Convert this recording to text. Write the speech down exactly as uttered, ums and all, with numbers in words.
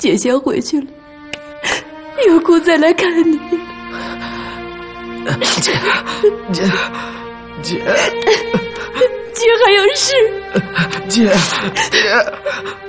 姐先回去了，有空再来看你。 姐姐姐姐还有事。 姐姐